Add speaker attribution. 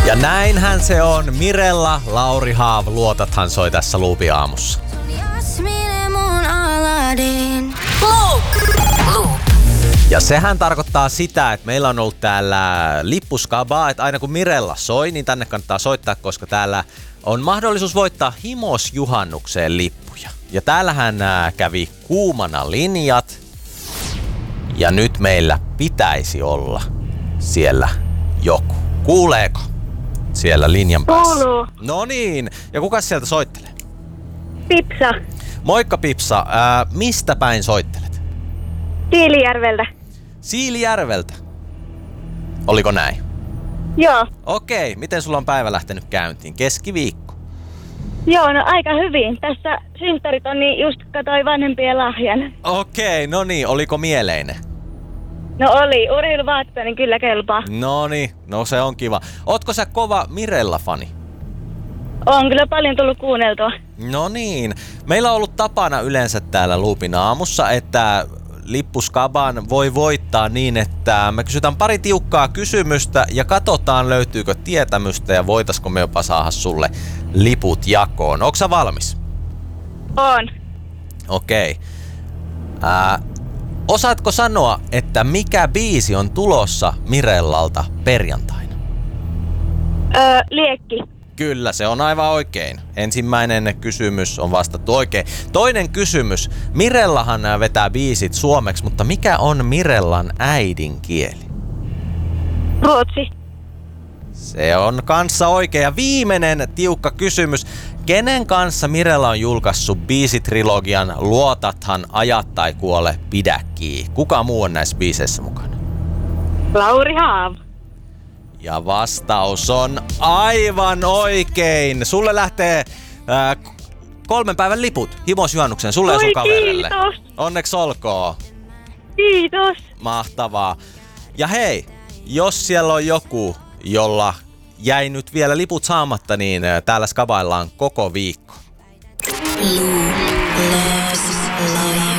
Speaker 1: Ja näinhän se on. Mirella, Lauri Haav, luotathan soi tässä Loopin aamussa. Ja sehän tarkoittaa sitä, että meillä on ollut täällä lippuskabaa, että aina kun Mirella soi, niin tänne kannattaa soittaa, koska täällä on mahdollisuus voittaa Himosjuhannukseen lippuja. Ja täällähän kävi kuumana linjat. Ja nyt meillä pitäisi olla siellä joku. Kuuleeko siellä linjan päässä?
Speaker 2: Kuuluu.
Speaker 1: No niin. Ja kuka sieltä soittelee?
Speaker 2: Pipsa.
Speaker 1: Moikka Pipsa. Mistä päin soittelet?
Speaker 2: Siilijärveltä.
Speaker 1: Siilijärveltä. Oliko näin?
Speaker 2: Joo.
Speaker 1: Okei. Miten sulla on päivä lähtenyt käyntiin? Keskiviikko.
Speaker 2: Joo, no aika hyvin. Tässä synttärit on, niin just katsoin vanhempien lahjan.
Speaker 1: Okei, no niin. Oliko mieleinen?
Speaker 2: No oli. Urheiluvaatteita, niin kyllä kelpaa.
Speaker 1: Noniin, no se on kiva. Ootko sä kova Mirella-fani?
Speaker 2: On kyllä paljon tullut kuunneltua.
Speaker 1: No niin. Meillä on ollut tapana yleensä täällä Loopin aamussa, että lippuskaban voi voittaa niin, että me kysytään pari tiukkaa kysymystä ja katsotaan löytyykö tietämystä ja voitaisko me jopa saada sulle liput jakoon. Ootko sä valmis?
Speaker 2: On.
Speaker 1: Okei. Osaatko sanoa, että mikä biisi on tulossa Mirellalta perjantaina?
Speaker 2: Liekki.
Speaker 1: Kyllä, se on aivan oikein. Ensimmäinen kysymys on vastattu oikein. Toinen kysymys. Mirellahan vetää biisit suomeksi, mutta mikä on Mirellan äidinkieli?
Speaker 2: Ruotsi.
Speaker 1: Se on kanssa oikein. Ja viimeinen tiukka kysymys. Kenen kanssa Mirella on julkaissut biisitrilogian Luotathan, ajat tai kuole, pidä kiinni? Kuka muu on näissä biiseissä mukana?
Speaker 2: Lauri Haav.
Speaker 1: Ja vastaus on aivan oikein. Sulle lähtee 3 päivän liput Himosjuhannukseen sulle ja sun kaverille.
Speaker 2: Kiitos.
Speaker 1: Onneksi olkoon.
Speaker 2: Kiitos.
Speaker 1: Mahtavaa. Ja hei, jos siellä on joku, jolla jäi nyt vielä liput saamatta, niin täällä skabaillaan koko viikko.
Speaker 3: Loves life.